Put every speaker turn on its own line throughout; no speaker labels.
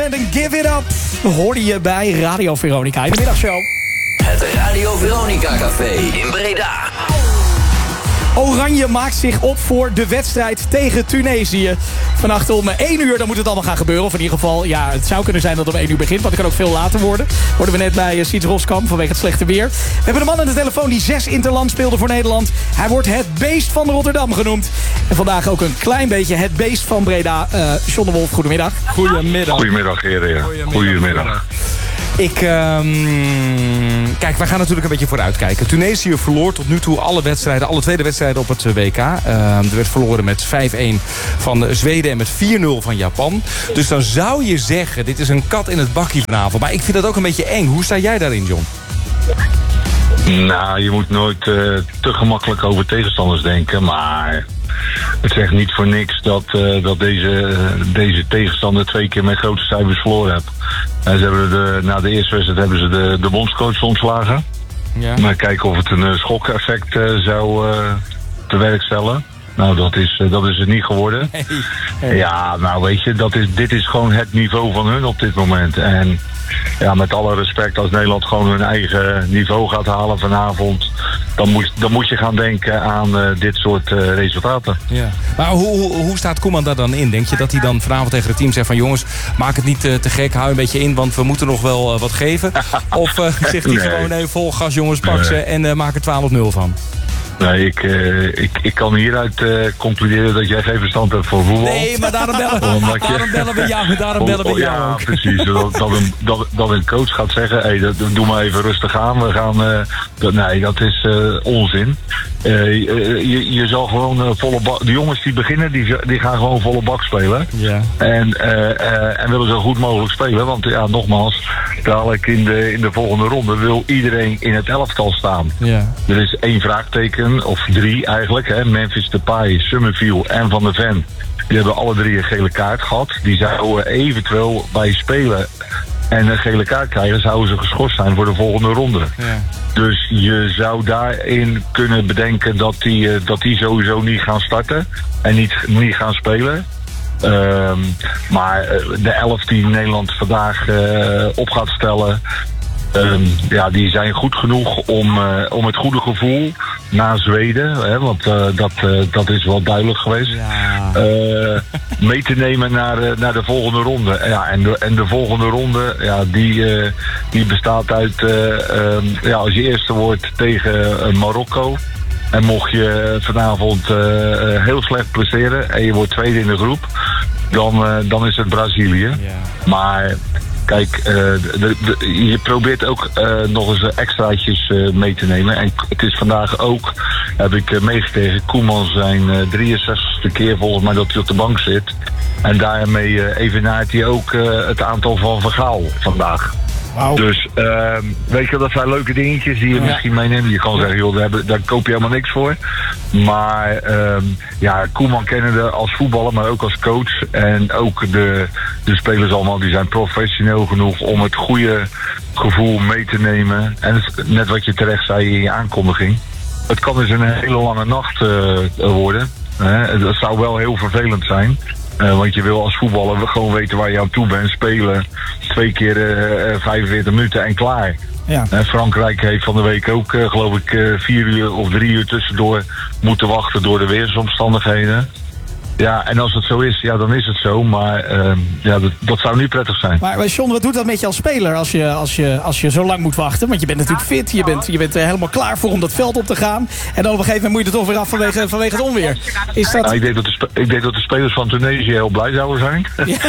En een Give It Up hoorde je bij Radio Veronica in de middagshow.
Het Radio Veronica Café in Breda.
Oranje maakt zich op voor de wedstrijd tegen Tunesië. Vannacht om 1 uur, dan moet het allemaal gaan gebeuren. Of in ieder geval, ja, het zou kunnen zijn dat het om 1 uur begint. Want het kan ook veel later worden. Hoorden we net bij Siets Roskamp vanwege het slechte weer. We hebben een man aan de telefoon die 6 interland speelde voor Nederland. Hij wordt het beest van Rotterdam genoemd. En vandaag ook een klein beetje het beest van Breda. John de Wolf, goedemiddag.
Goedemiddag.
Goedemiddag, heren. Goedemiddag.
Kijk, wij gaan natuurlijk een beetje vooruitkijken. Tunesië verloor tot nu toe alle tweede wedstrijden op het WK. Er werd verloren met 5-1 van Zweden en met 4-0 van Japan. Dus dan zou je zeggen, dit is een kat in het bakkie vanavond. Maar ik vind dat ook een beetje eng. Hoe sta jij daarin, John?
Nou, je moet nooit te gemakkelijk over tegenstanders denken, maar het zegt niet voor niks dat deze tegenstander 2 keer met grote cijfers verloren heeft. En ze hebben na de eerste wedstrijd hebben ze de bondscoach ontslagen. Ja. Maar kijken of het een schokeffect zou tewerkstellen. Nou, dat is het niet geworden. Hey. Ja, nou weet je, dit is gewoon het niveau van hun op dit moment. En ja, met alle respect, als Nederland gewoon hun eigen niveau gaat halen vanavond, dan moet je gaan denken aan dit soort resultaten. Ja.
Maar hoe staat Koeman daar dan in? Denk je dat hij dan vanavond tegen het team zegt van jongens, maak het niet te gek, hou een beetje in, want we moeten nog wel wat geven? Of zegt hij gewoon nee, vol gas jongens, pak ze en maak er 12-0 van?
Nee, ik kan hieruit concluderen dat jij geen verstand hebt van voetbal.
Nee, maar daarom bellen we jou.
Ja, precies. Dat een coach gaat zeggen, hey, doe maar even rustig aan. We gaan. Nee, dat is onzin. Je zal gewoon volle bak. De jongens die beginnen, die gaan gewoon volle bak spelen. Ja. En willen zo goed mogelijk spelen. Want ja, nogmaals, dadelijk in de volgende ronde wil iedereen in het elftal staan. Ja. Er is 1 vraagteken. Of 3 eigenlijk, hè. Memphis Depay, Summerville en Van der Ven. Die hebben alle 3 een gele kaart gehad. Die zouden eventueel bij spelen en een gele kaart krijgen, zouden ze geschorst zijn voor de volgende ronde. Ja. Dus je zou daarin kunnen bedenken dat die sowieso niet gaan starten en niet gaan spelen. Maar de 11 die Nederland vandaag op gaat stellen, die zijn goed genoeg om het goede gevoel na Zweden, hè, want dat is wel duidelijk geweest, mee te nemen naar de volgende ronde. Ja, en de volgende ronde, ja, die bestaat uit, als je eerste wordt tegen Marokko, en mocht je vanavond heel slecht presteren en je wordt tweede in de groep, dan is het Brazilië. Ja. Maar kijk, je probeert ook nog eens extraatjes mee te nemen. En het is vandaag ook, heb ik meegekregen, Koeman zijn 63ste keer volgens mij dat hij op de bank zit. En daarmee evenaart hij ook het aantal van Van Gaal vandaag. Wow. Dus weet je, dat zijn leuke dingetjes die je misschien meeneemt. Je kan zeggen, joh, daar koop je helemaal niks voor. Maar Koeman kennende als voetballer, maar ook als coach. En ook de spelers allemaal, die zijn professioneel genoeg om het goede gevoel mee te nemen. En net wat je terecht zei in je aankondiging. Het kan dus een hele lange nacht worden. Dat zou wel heel vervelend zijn. Want je wil als voetballer gewoon weten waar je aan toe bent. Spelen 2 keer 45 minuten en klaar. Ja. Frankrijk heeft van de week ook, geloof ik, 4 uur of 3 uur tussendoor moeten wachten door de weersomstandigheden. Ja, en als het zo is, ja, dan is het zo. Maar dat zou niet prettig zijn.
Maar John, wat doet dat met je als speler als je zo lang moet wachten? Want je bent natuurlijk fit, je bent er helemaal klaar voor om dat veld op te gaan. En dan op een gegeven moment moet je er toch weer af vanwege het onweer. Is dat...
Nou, ik denk dat de spelers van Tunesië heel blij zouden zijn.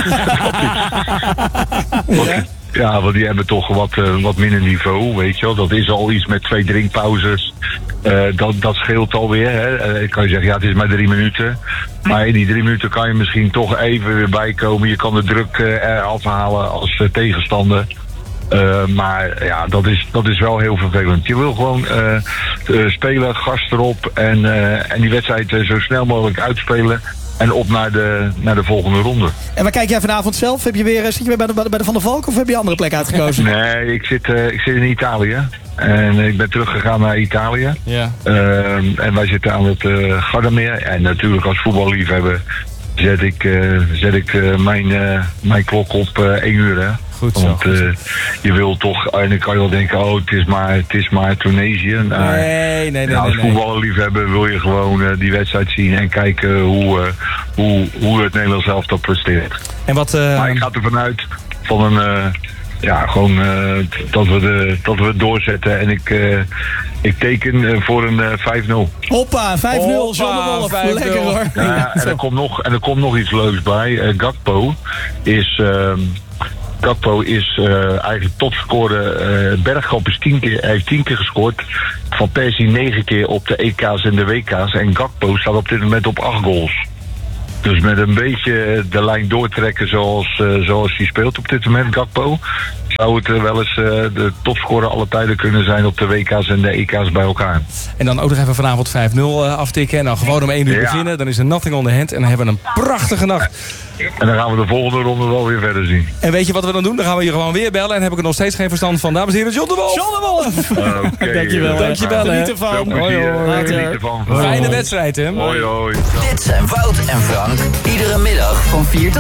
Ja. Ja, want die hebben toch wat minder niveau, weet je wel. Dat is al iets met 2 drinkpauzes. Dat scheelt alweer. Hè. Kan je zeggen, ja, het is maar 3 minuten. Maar in die 3 minuten kan je misschien toch even weer bijkomen. Je kan de druk eraf halen als tegenstander. Maar ja, dat is wel heel vervelend. Je wil gewoon spelen, gas erop en die wedstrijd zo snel mogelijk uitspelen. En op naar de volgende ronde.
En waar kijk jij vanavond zelf? Zit je weer bij de Van der Valk of heb je een andere plek uitgekozen?
Nee, ik zit in Italië. En ik ben teruggegaan naar Italië. Ja. En wij zitten aan het Gardameer. En natuurlijk als voetballiefhebber zet ik mijn klok op 1 uur. Hè.
Goed zo.
Want je wil toch, en dan kan je wel denken, het is maar Tunesië.
Nee.
Als voetballiefhebber wil je gewoon die wedstrijd zien en kijken hoe het Nederlands elftal presteert.
En wat,
Maar ik ga ervan uit van een... dat we het doorzetten. En ik teken voor een 5-0.
Hoppa, 5-0, John de Wolf.
5-0.
Lekker hoor.
Ja, en er komt nog iets leuks bij. Gakpo is eigenlijk topscorer. Bergkamp is 10 keer gescoord. Van Persie 9 keer op de EK's en de WK's. En Gakpo staat op dit moment op 8 goals. Dus met een beetje de lijn doortrekken zoals hij speelt op dit moment, Gakpo, zou het wel eens de topscorer alle tijden kunnen zijn op de WK's en de EK's bij elkaar.
En dan ook nog even vanavond 5-0 aftikken. En dan gewoon om 1 uur beginnen. Dan is er nothing on the hand. En dan hebben we een prachtige nacht.
En dan gaan we de volgende ronde wel weer verder zien.
En weet je wat we dan doen? Dan gaan we je gewoon weer bellen. En heb ik er nog steeds geen verstand van. Dames en heren, John de Wolf.
John de Wolf.
Okay,
Dankjewel.
Dankjewel.
Geniet ervan.
Veel plezier. Geniet ervan.
Fijne wedstrijd, hè?
Hoi, hoi.
Dit zijn Wout en Frank. Iedere middag van 4 tot